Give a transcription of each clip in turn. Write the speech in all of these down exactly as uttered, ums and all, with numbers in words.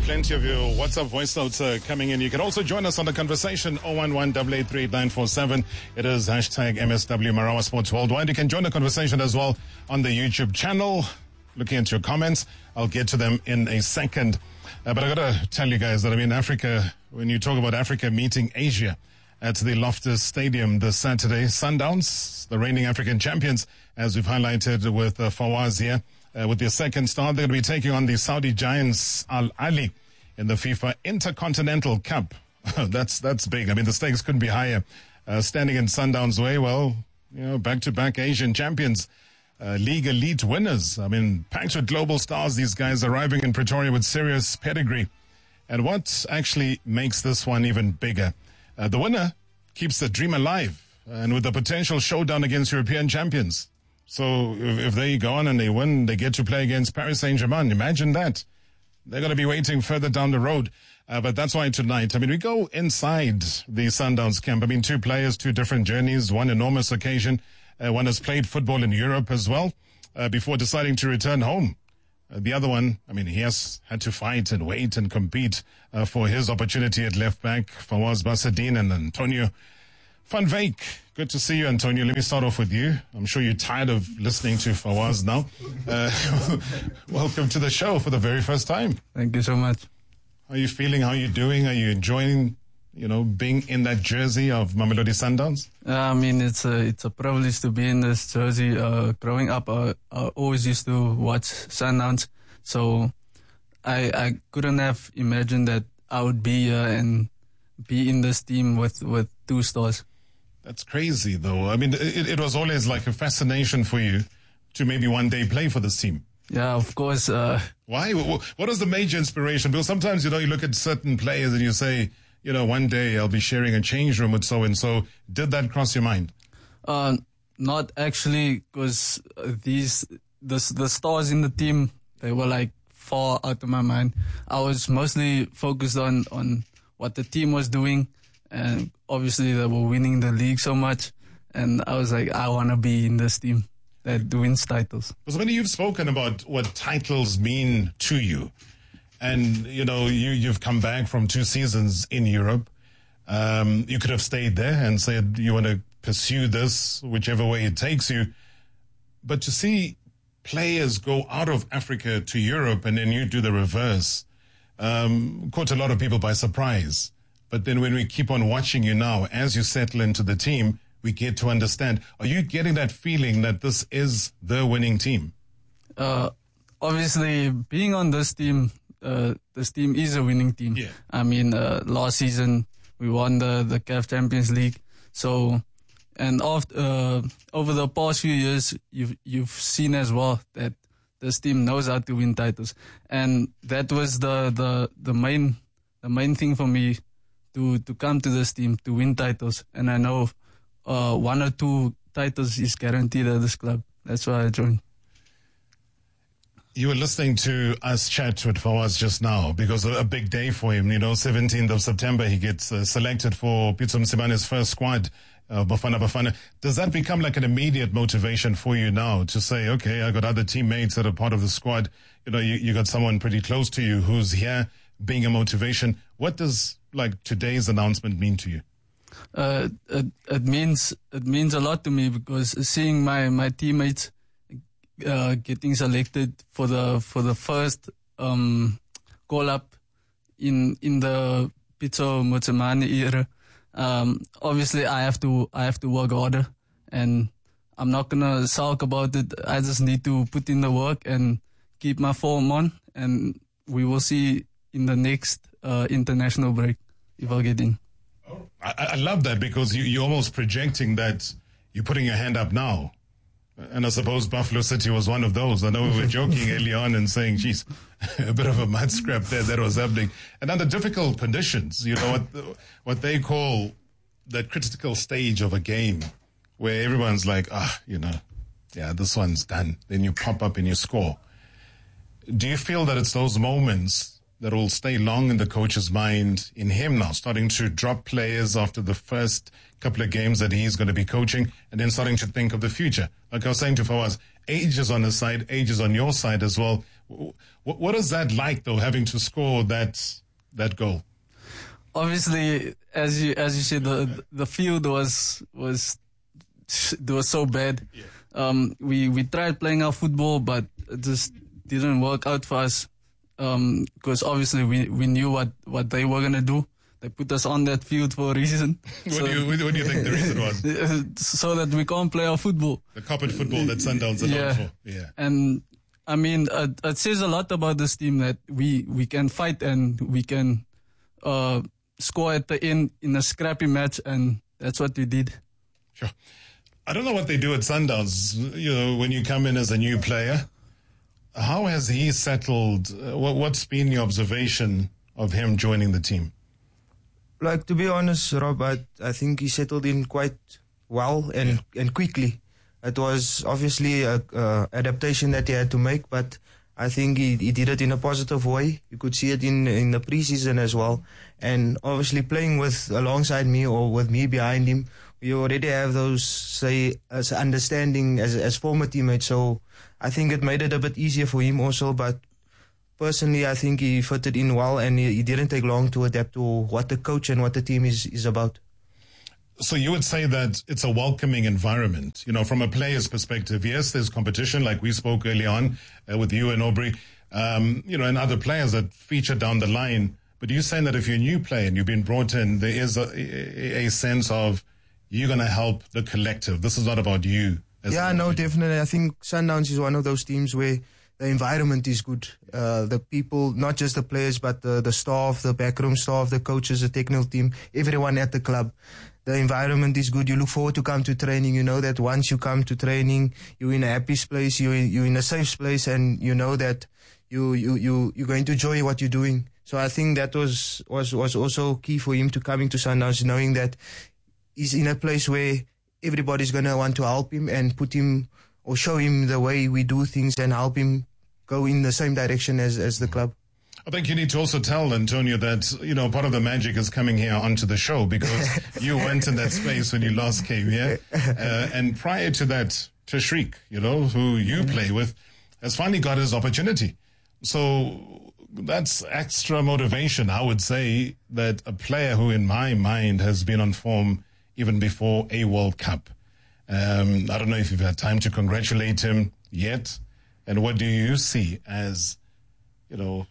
Plenty of your WhatsApp voice notes uh, coming in. You can also join us on the conversation, oh one one, eight eight three, eight nine four seven. It is hashtag M S W Marawa Sports Worldwide. You can join the conversation as well on the YouTube channel. Looking at your comments. I'll get to them in a second. Uh, but I got to tell you guys that, I mean, Africa, when you talk about Africa meeting Asia at the Loftus Stadium this Saturday, Sundowns, the reigning African champions, as we've highlighted with uh, Fawaz here, uh, with their second start, they're going to be taking on the Saudi giants Al Ahly in the FIFA Intercontinental Cup. that's that's big. I mean, the stakes couldn't be higher. Uh, standing in Sundowns' way, well, you know, back-to-back Asian champions. Uh, league elite winners. I mean, packed with global stars, these guys arriving in Pretoria with serious pedigree. And what actually makes this one even bigger? Uh, the winner keeps the dream alive and with the potential showdown against European champions. So if, if they go on and they win, they get to play against Paris Saint-Germain. Imagine that. They're going to be waiting further down the road. Uh, but that's why tonight, I mean, we go inside the Sundowns camp. I mean, two players, two different journeys, one enormous occasion. Uh, one has played football in Europe as well uh, before deciding to return home. Uh, the other one, I mean, he has had to fight and wait and compete uh, for his opportunity at left back. Fawaz Basadine and Antonio van Wyk. Good to see you, Antonio. Let me start off with you. I'm sure you're tired of listening to Fawaz now. Uh, welcome to the show for the very first time. Thank you so much. How are you feeling? How are you doing? Are you enjoying, you know, being in that jersey of Mamelodi Sundowns? Uh, I mean, it's a it's a privilege to be in this jersey. Uh, growing up, uh, I always used to watch Sundowns, so I I couldn't have imagined that I would be here and be in this team with, with two stars. That's crazy, though. I mean, it, it was always like a fascination for you to maybe one day play for this team. Yeah, of course. Uh, Why? What was the major inspiration? Because sometimes, you know, you look at certain players and you say, you know, one day I'll be sharing a change room with so-and-so. Did that cross your mind? Uh, not actually, because these, the, the stars in the team, they were like far out of my mind. I was mostly focused on, on what the team was doing. And obviously they were winning the league so much. And I was like, I want to be in this team that wins titles. Because when you've spoken about what titles mean to you, and, you know, you, you've come back from two seasons in Europe. Um, you could have stayed there and said you want to pursue this, whichever way it takes you. But to see players go out of Africa to Europe and then you do the reverse, um, caught a lot of people by surprise. But then when we keep on watching you now, as you settle into the team, we get to understand. Are you getting that feeling that this is the winning team? Uh, obviously, being on this team, Uh, this team is a winning team. Yeah. I mean, uh, last season we won the, the C A F Champions League. So, and after, uh, over the past few years, you've, you've seen as well that this team knows how to win titles. And that was the, the, the main, the main thing for me to, to come to this team, to win titles. And I know, uh, one or two titles is guaranteed at this club. That's why I joined. You were listening to us chat with Fawaz just now because a big day for him. You know, seventeenth of September, he gets uh, selected for Pitso Msimane's first squad, uh, Bafana Bafana. Does that become like an immediate motivation for you now to say, okay, I got other teammates that are part of the squad. You know, you, you got someone pretty close to you who's here being a motivation. What does like today's announcement mean to you? Uh, it, it means, it means a lot to me because seeing my, my teammates Uh, getting selected for the for the first um, call up in in the Pitso Motsamani era. Um, obviously, I have to I have to work harder, and I'm not gonna sulk about it. I just need to put in the work and keep my form on, and we will see in the next uh, international break if I get in. I, I love that because you, you're almost projecting that you're putting your hand up now. And I suppose Buffalo City was one of those. I know we were joking early on and saying, geez, a bit of a mud scrap there that was happening. And under difficult conditions, you know, what, what they call the critical stage of a game where everyone's like, ah, you know, yeah, this one's done. Then you pop up and you score. Do you feel that it's those moments that will stay long in the coach's mind, in him now, starting to drop players after the first couple of games that he's going to be coaching and then starting to think of the future? Like I was saying to Fawaz, age is on his side, age is on your side as well. What, what is that like, though, having to score that that goal? Obviously, as you as you said, the the field was was it was so bad. Yeah. Um, we we tried playing our football, but it just didn't work out for us. Um, because obviously we we knew what what they were gonna do. They put us on that field for a reason. What, so, do you, what do you think the reason was? So that we can't play our football. The carpet football that Sundowns are yeah. known for. Yeah. And I mean, it, it says a lot about this team that we, we can fight and we can uh, score at the end in a scrappy match, and that's what we did. Sure. I don't know what they do at Sundowns. You know, when you come in as a new player, how has he settled? Uh, what, what's been your observation of him joining the team? Like, to be honest, Rob, I, I think he settled in quite well and, yeah. and quickly. It was obviously a, a adaptation that he had to make, but I think he, he did it in a positive way. You could see it in in the preseason as well. And obviously playing with alongside me or with me behind him, we already have those, say, as understanding as as former teammates. So I think it made it a bit easier for him also, but personally, I think he fitted in well, and he, he didn't take long to adapt to what the coach and what the team is, is about. So you would say that it's a welcoming environment, you know, from a player's perspective. Yes, there's competition, like we spoke early on uh, with you and Aubrey, um, you know, and other players that feature down the line. But you're saying that if you're a new player and you've been brought in, there is a, a, a sense of you're going to help the collective. This is not about you. Yeah, no, definitely. I think Sundowns is one of those teams where the environment is good. Uh, the people, not just the players, but the, the staff, the backroom staff, the coaches, the technical team, everyone at the club. The environment is good. You look forward to come to training. You know that once you come to training, you're in a happy place, you're in, you're in a safe place, and you know that you, you, you, you're going to enjoy what you're doing. So I think that was, was, was also key for him to coming to Sundowns, knowing that he's in a place where everybody's going to want to help him and put him or show him the way we do things and help him go in the same direction as, as the club. I think you need to also tell Antonio that, you know, part of the magic is coming here onto the show, because you went in that space when you last came here. Uh, and prior to that, Tashreeq, you know, who you play with, has finally got his opportunity. So that's extra motivation, I would say, that a player who in my mind has been on form even before a World Cup. Um, I don't know if you've had time to congratulate him yet. And what do you see as, you know,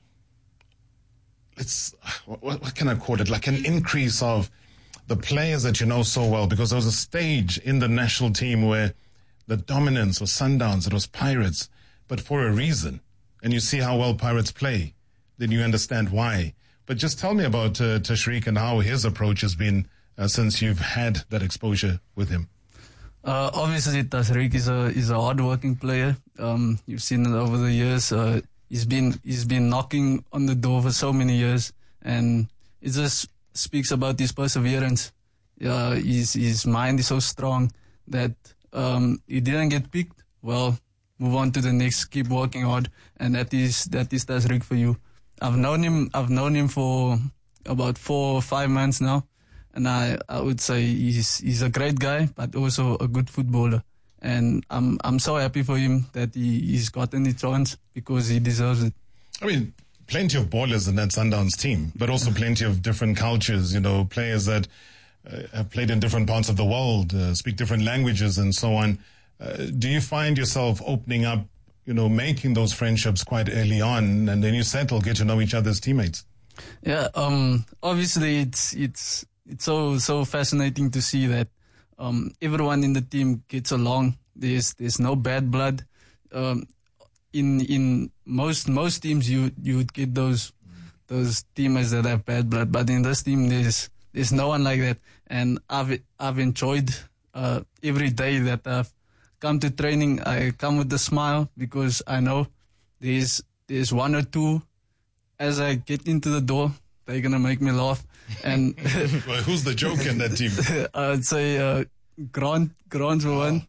it's, what, what can I call it? Like an increase of the players that you know so well, because there was a stage in the national team where the dominance was Sundowns, it was Pirates, but for a reason. And you see how well Pirates play, then you understand why. But just tell me about uh, Tashreeq and how his approach has been uh, since you've had that exposure with him. Uh, obviously, Tashreeq is a is a hard-working player. Um, you've seen it over the years. Uh, he's been he's been knocking on the door for so many years, and it just speaks about his perseverance. Uh, his his mind is so strong that um, he didn't get picked. Well, move on to the next. Keep working hard, and that is that is Tashreeq for you. I've known him. I've known him for about four or five months now. And I, I would say he's he's a great guy, but also a good footballer. And I'm I'm so happy for him that he, he's gotten the chance, because he deserves it. I mean, plenty of ballers in that Sundowns team, but also plenty of different cultures, you know, players that uh, have played in different parts of the world, uh, speak different languages and so on. Uh, do you find yourself opening up, you know, making those friendships quite early on, and then you settle, get to know each other's teammates? Yeah, um, obviously it's it's... It's so so fascinating to see that um, everyone in the team gets along. There's there's no bad blood. Um, in in most most teams you you would get those those teammates that have bad blood, but in this team there's there's no one like that. And I've I've enjoyed uh, every day that I've come to training. I come with a smile, because I know there's there's one or two as I get into the door. They're gonna make me laugh. And well, who's the joke in that team? I'd say uh, Grant, Grant's oh. one,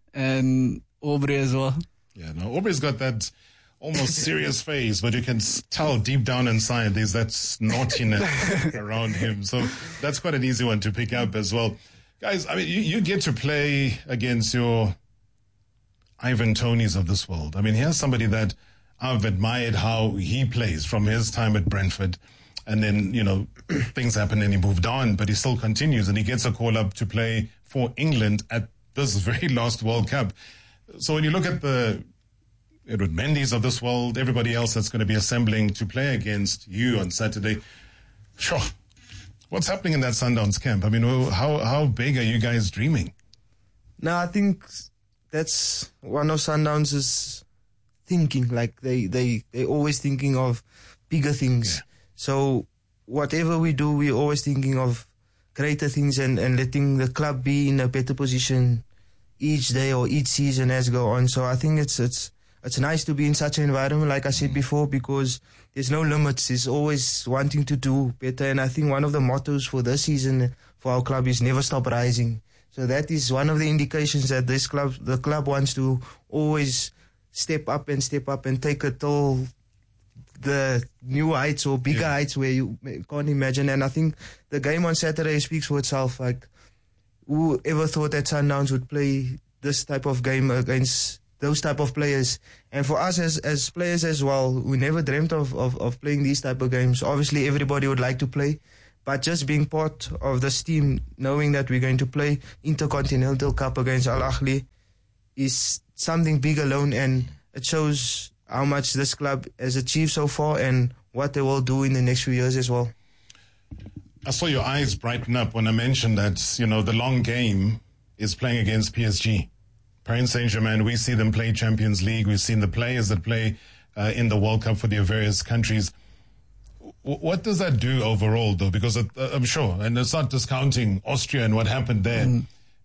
and Aubrey as well. Yeah, no, Aubrey's got that almost serious face, but you can tell deep down inside there's that naughtiness around him. So that's quite an easy one to pick up as well. Guys, I mean, you, you get to play against your Ivan Tonys of this world. I mean, here's somebody that I've admired how he plays from his time at Brentford. And then, you know, things happen and he moved on, but he still continues and he gets a call up to play for England at this very last World Cup. So when you look at the Edward Mendy's of this world, everybody else that's going to be assembling to play against you on Saturday, sure. What's happening in that Sundowns camp? I mean, how how big are you guys dreaming? No, I think that's one of Sundowns' thinking. Like they they they always thinking of bigger things. Yeah. So whatever we do, we're always thinking of greater things and, and letting the club be in a better position each day or each season as go on. So I think it's it's it's nice to be in such an environment, like I said before, because there's no limits. There's always wanting to do better. And I think one of the mottos for this season for our club is never stop rising. So that is one of the indications that this club, the club wants to always step up and step up and take it till the new heights or bigger yeah. heights where you can't imagine. And I think the game on Saturday speaks for itself. Like, who ever thought that Sundowns would play this type of game against those type of players? And for us as as players as well, we never dreamt of, of, of playing these type of games. Obviously, everybody would like to play, but just being part of this team, knowing that we're going to play Intercontinental Cup against Al Ahly is something big alone, and it shows how much this club has achieved so far and what they will do in the next few years as well. I saw your eyes brighten up when I mentioned that, you know, the long game is playing against P S G. Paris Saint-Germain, we see them play Champions League. We've seen the players that play uh, in the World Cup for their various countries. W- what does that do overall, though? Because it, uh, I'm sure, and it's not discounting Austria and what happened there. Mm.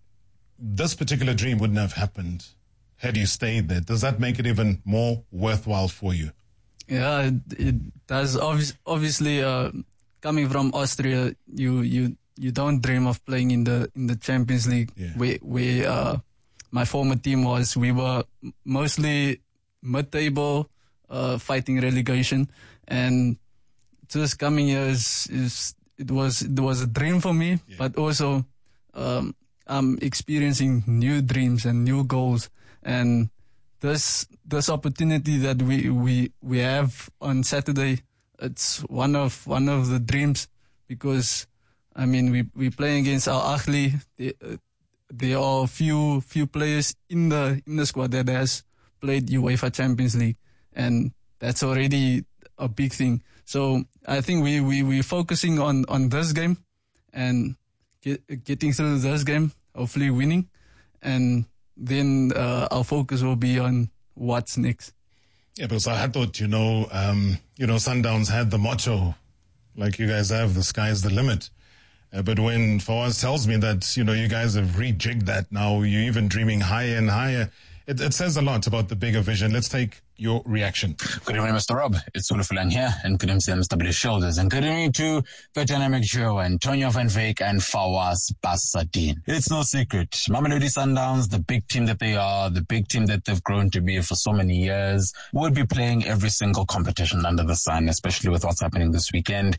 This particular dream wouldn't have happened had you stayed there. Does that make it even more worthwhile for you? Yeah, it, it does. Obvi- obviously, uh, coming from Austria, you, you you don't dream of playing in the in the Champions League. Yeah. Where where uh, my former team was. We were mostly mid-table, uh, fighting relegation, and just coming here is, is it was it was a dream for me. Yeah. But also, um, I'm experiencing new dreams and new goals. And this this opportunity that we, we, we have on Saturday, it's one of one of the dreams, because I mean we we playing against Al Ahly. There, uh, there are few few players in the in the squad that has played UEFA Champions League, and that's already a big thing. So I think we we we focusing on, on this game and get, getting through this game, hopefully winning, and then uh, our focus will be on what's next. Yeah, because I thought, you know, um, you know, Sundowns had the motto, like you guys have, the sky's the limit. Uh, but when Fawaz tells me that, you know, you guys have rejigged that now, you're even dreaming higher and higher, it, it says a lot about the bigger vision. Let's take your reaction. Good evening, Mister Rob. It's Ulufulan here, and good evening to Mister Billy Shoulders, and good evening to the dynamic duo, Antonio Van Veek and Fawaz Basadin. It's no secret, Mamelodi Sundowns, the big team that they are, the big team that they've grown to be for so many years, will be playing every single competition under the sun, especially with what's happening this weekend.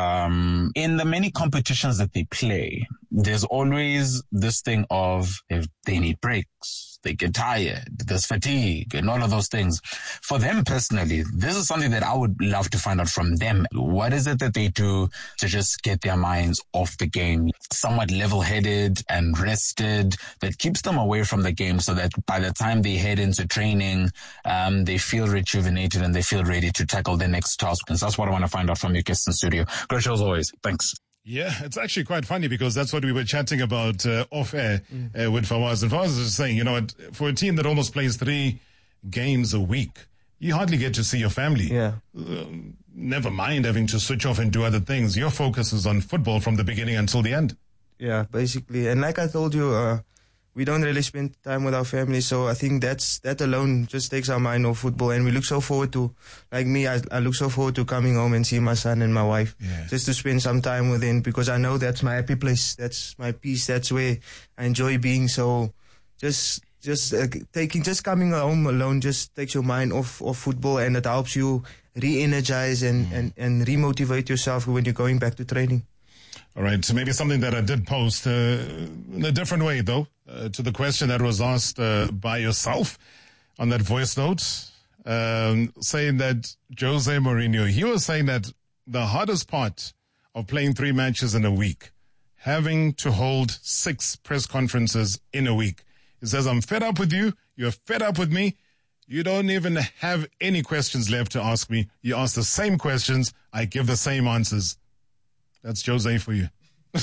Um, in the many competitions that they play, there's always this thing of if they need breaks, they get tired, there's fatigue, and all of those things. For them personally, this is something that I would love to find out from them. What is it that they do to just get their minds off the game, somewhat level-headed and rested, that keeps them away from the game, so that by the time they head into training, um, they feel rejuvenated and they feel ready to tackle the next task? And so that's what I want to find out from your guests in studio. Great show as always. Thanks. Yeah, it's actually quite funny, because that's what we were chatting about uh, off-air uh, with Fawaz. And Fawaz was saying, you know, for a team that almost plays three games a week, you hardly get to see your family. Yeah. Uh, never mind having to switch off and do other things. Your focus is on football from the beginning until the end. Yeah, basically. And like I told you, uh, we don't really spend time with our family, so I think that's that alone just takes our mind off football. And we look so forward to, like me, I, I look so forward to coming home and seeing my son and my wife, yeah. just to spend some time with him, because I know that's my happy place, that's my peace, that's where I enjoy being. So just just uh, taking just coming home alone just takes your mind off of football, and it helps you re-energize and, mm. and, and re-motivate yourself when you're going back to training. All right, so maybe something that I did post uh, in a different way, though, uh, to the question that was asked uh, by yourself on that voice note. um, saying that Jose Mourinho, he was saying that the hardest part of playing three matches in a week, having to hold six press conferences in a week. He says, I'm fed up with you. You're fed up with me. You don't even have any questions left to ask me. You ask the same questions. I give the same answers. That's Jose for you.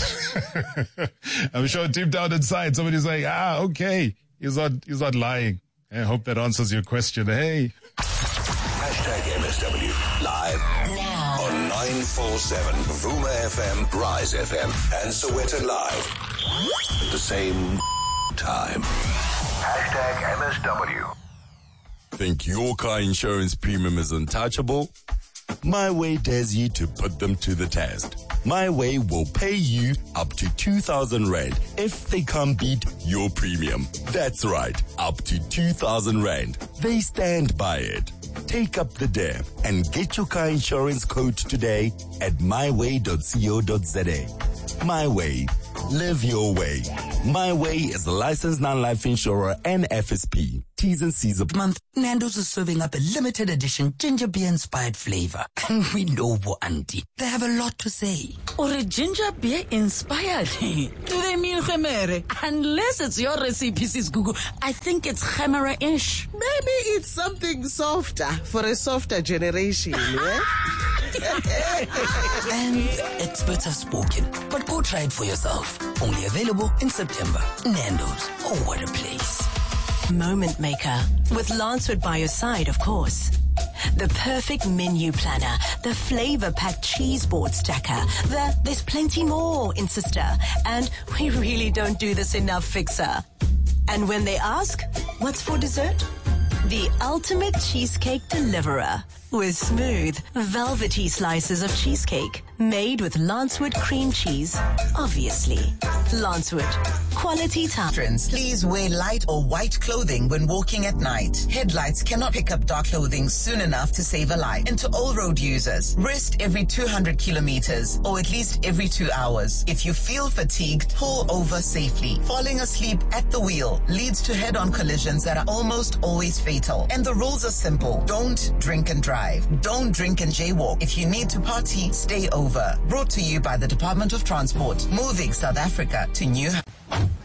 I'm sure deep down inside, somebody's like, ah, okay. He's not, he's not lying. I hope that answers your question. Hey. Hashtag M S W live now on nine four seven Vuma F M, Rise F M, and Sowetan Live at the same time. Hashtag M S W. Think your car insurance premium is untouchable? My Way dares you to put them to the test. My Way will pay you up to two thousand rand if they can't beat your premium. That's right, up to two thousand rand. They stand by it. Take up the dare and get your car insurance quote today at my way dot co dot za. My Way. Live your way. My Way is a licensed non-life insurer and F S P. T's and C's of month. Nando's is serving up a limited edition ginger beer inspired flavor. And we know what auntie. They have a lot to say. Or a ginger beer inspired? Do they mean gemere? Unless it's your recipe, Sis Gugu. I think it's gemere-ish. Maybe it's something softer for a softer generation, yeah? And experts have spoken. But go try it for yourself. Only available in September. Nando's. Oh, what a place. Moment Maker. With Lancewood by your side, of course. The perfect menu planner. The flavor-packed cheese board stacker. The there's plenty more in Sister. And we really don't do this enough fixer. And when they ask, what's for dessert? The ultimate cheesecake deliverer. With smooth, velvety slices of cheesecake made with Lancewood cream cheese, obviously. Lancewood. Quality time. Please wear light or white clothing when walking at night. Headlights cannot pick up dark clothing soon enough to save a life. And to all road users, rest every two hundred kilometers or at least every two hours. If you feel fatigued, pull over safely. Falling asleep at the wheel leads to head-on collisions that are almost always fatal. And the rules are simple. Don't drink and drive. Don't drink and jaywalk. If you need to party, stay over. Brought to you by the Department of Transport. Moving South Africa to new...